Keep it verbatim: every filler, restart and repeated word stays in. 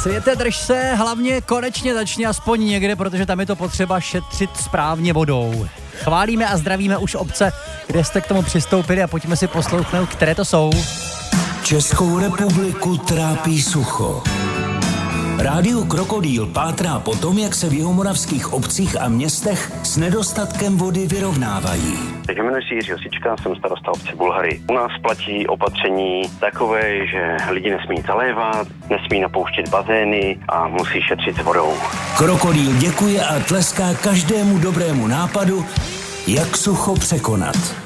Světe, drž se, hlavně konečně začni aspoň někde, protože tam je to potřeba šetřit správně vodou. Chválíme a zdravíme už obce, kde jste k tomu přistoupili a pojďme si poslouchnout, které to jsou. Českou republiku trápí sucho. Rádio Krokodýl pátrá po tom, jak se v jihomoravských obcích a městech s nedostatkem vody vyrovnávají. Tak jmenuji se Jiří Osička, jsem starosta obce Bulhary. U nás platí opatření takové, že lidi nesmí zalévat, nesmí napouštět bazény a musí šetřit s vodou. Krokodýl děkuje a tleská každému dobrému nápadu, jak sucho překonat.